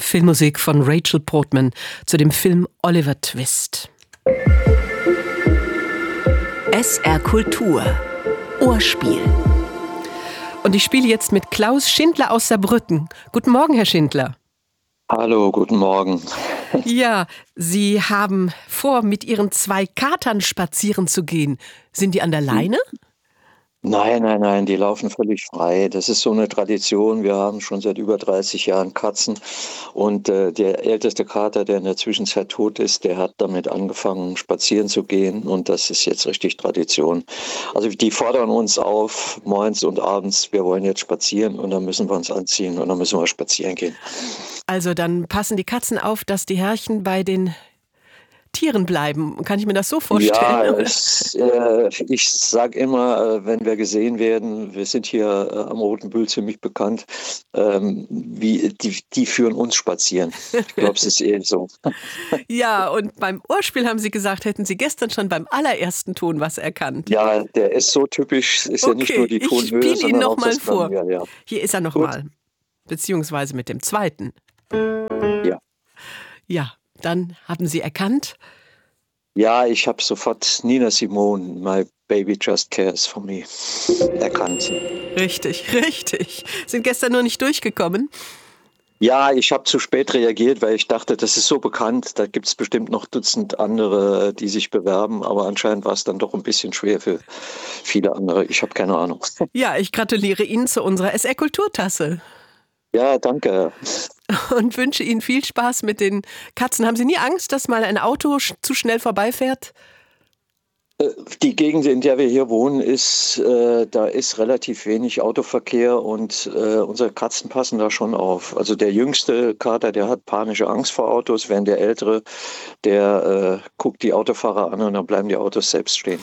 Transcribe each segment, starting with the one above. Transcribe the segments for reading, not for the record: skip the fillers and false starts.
Filmmusik von Rachel Portman zu dem Film Oliver Twist. SR Kultur Ohrspiel. Und ich spiele jetzt mit Klaus Schindler aus Saarbrücken. Guten Morgen, Herr Schindler. Hallo, guten Morgen. Ja, Sie haben vor, mit Ihren 2 Katern spazieren zu gehen. Sind die an der Leine? Nein, die laufen völlig frei. Das ist so eine Tradition. Wir haben schon seit über 30 Jahren Katzen und der älteste Kater, der in der Zwischenzeit tot ist, der hat damit angefangen, spazieren zu gehen und das ist jetzt richtig Tradition. Also die fordern uns auf, morgens und abends, wir wollen jetzt spazieren und dann müssen wir uns anziehen und dann müssen wir spazieren gehen. Also dann passen die Katzen auf, dass die Herrchen bei den Tieren bleiben. Kann ich mir das so vorstellen? Ja, ich sage immer, wenn wir gesehen werden, wir sind hier am Roten Bühl ziemlich bekannt, die führen uns spazieren. Ich glaube, es ist eher so. Ja, und beim Ohrspiel haben Sie gesagt, hätten Sie gestern schon beim allerersten Ton was erkannt. Ja, der ist so typisch, ist ja nicht nur die Tonhöhe, ich spiele ihn sondern auch noch mal das vor. Klang, ja. Hier ist er noch mal, beziehungsweise mit dem zweiten. Ja. Ja, dann haben Sie erkannt. Ja, ich habe sofort Nina Simone, My Baby Just Cares for Me, erkannt. Richtig. Sind gestern nur nicht durchgekommen. Ja, ich habe zu spät reagiert, weil ich dachte, das ist so bekannt, da gibt es bestimmt noch Dutzend andere, die sich bewerben, aber anscheinend war es dann doch ein bisschen schwer für viele andere. Ich habe keine Ahnung. Ja, ich gratuliere Ihnen zu unserer SR Kulturtasse. Ja, danke. Und wünsche Ihnen viel Spaß mit den Katzen. Haben Sie nie Angst, dass mal ein Auto zu schnell vorbeifährt? Die Gegend, in der wir hier wohnen, da ist relativ wenig Autoverkehr und unsere Katzen passen da schon auf. Also der jüngste Kater, der hat panische Angst vor Autos, während der ältere, der guckt die Autofahrer an und dann bleiben die Autos selbst stehen.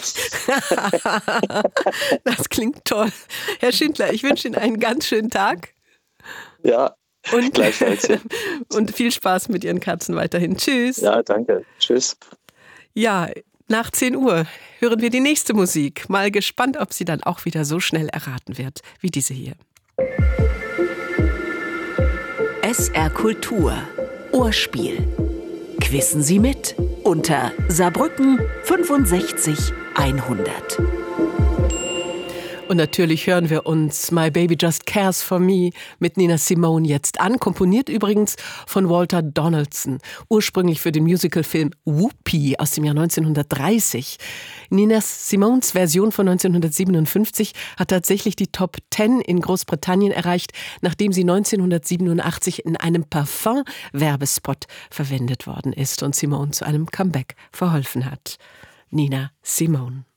Das klingt toll. Herr Schindler, ich wünsche Ihnen einen ganz schönen Tag. Ja, und gleichfalls. Ja. Und viel Spaß mit Ihren Katzen weiterhin. Tschüss. Ja, danke. Tschüss. Ja, nach 10 Uhr hören wir die nächste Musik. Mal gespannt, ob sie dann auch wieder so schnell erraten wird wie diese hier. SR Kultur Ohrspiel. Quissen Sie mit unter Saarbrücken 65 100. Und natürlich hören wir uns My Baby Just Cares for Me mit Nina Simone jetzt an. Komponiert übrigens von Walter Donaldson. Ursprünglich für den Musicalfilm Whoopi aus dem Jahr 1930. Nina Simones Version von 1957 hat tatsächlich die Top 10 in Großbritannien erreicht, nachdem sie 1987 in einem Parfum-Werbespot verwendet worden ist und Simone zu einem Comeback verholfen hat. Nina Simone.